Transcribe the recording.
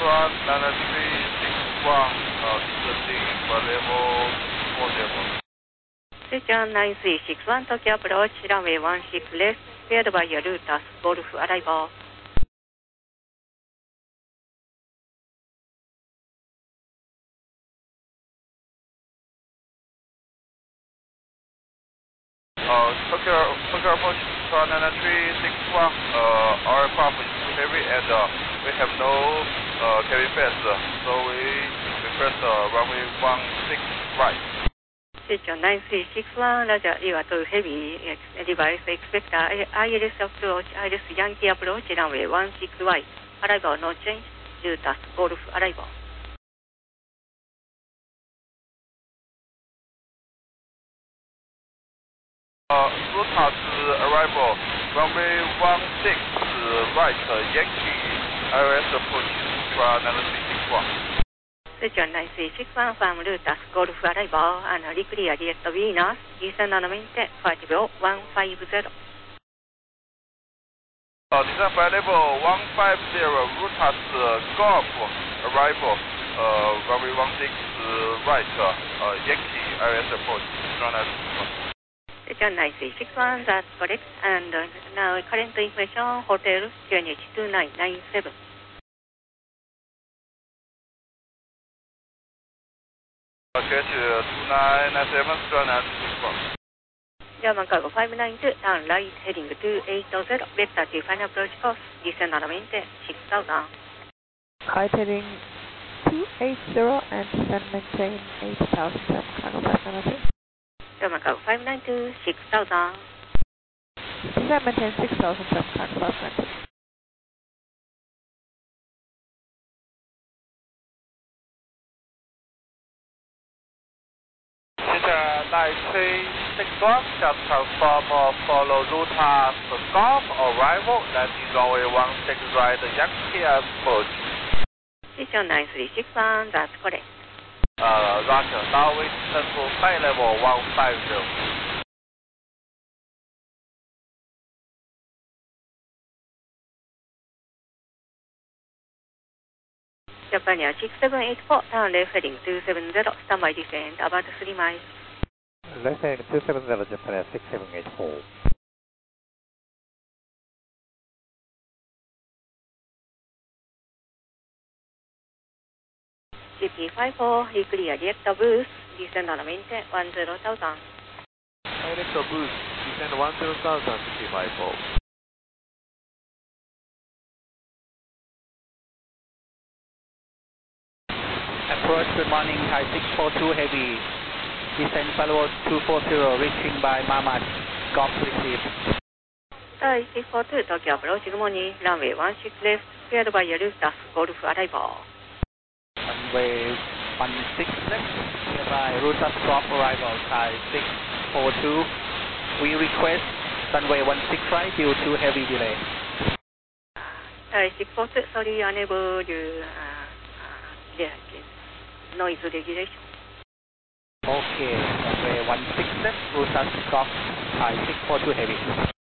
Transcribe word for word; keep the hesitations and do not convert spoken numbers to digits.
one, nine three six one, uh, descending for level four zero. Station nine three six one, Tokyo approach, runway one six left, cleared by your Lotus Golf arrival. Uh, Tokyo, Tokyo approach nine three six one, uh, our aircraft is heavy and uh, we have no uh, cabin space, so we request uh, runway one six right. Station nine three six one, Roger, you are too heavy, device expect I L S approach, I L S Yankee approach, runway one six right, arrival no change, Lotus Golf arrival. Uh, Lotus arrival, runway one six right, Yankee I L S approach from nine three six one. Station nine three six one from Lotus Golf arrival and reclear at Venus, descend on maintain five zero one five zero. Uh, descend by level one five zero, Lotus Golf arrival, uh, runway one six right, uh, Yankee I L S approach from nine three six one. Station nine three six one, that's correct. And uh, now current information, hotel Q N H two nine nine seven. Q N H two nine nine seven, nine three six one. German cargo five nine two, down right, heading two eight zero, vector to final approach course, descend on maintain six thousand. Right heading two eight zero and descend maintain eight thousand, cargo five nine two. German cargo five nine two, six thousand. Descend maintain six thousand, cargo five nine two. nine three six one, just confirm uh, follow Lotus Golf arrival, landing runway one six right, Yankee approach. Station nine three six one, that's correct. Uh, Roger, now we descend to flight level one five zero. Japan Air six seven eight four, down left heading two seven zero, standby descent about three miles. Left heading two seven zero, Japan Air six seven eight four. G P five four, reclear Delta boost, descend on maintain one zero thousand. Delta boost, descend one zero thousand, G P five four. Approach, good morning, Thai six four two heavy. Descend follow two four zero, reaching by Mamat, Golf received. Thai six four two, Tokyo approach, good morning, runway one six left, cleared by your Lotus Golf arrival. Runway one six left, cleared by Lotus Golf arrival, Thai six four two. We request runway one six right due to heavy delay. Thai six four two, sorry, unable to, uh, uh, yeah, noise regulation. Okay, runway one six left, Lotus Golf, Thai six four two heavy.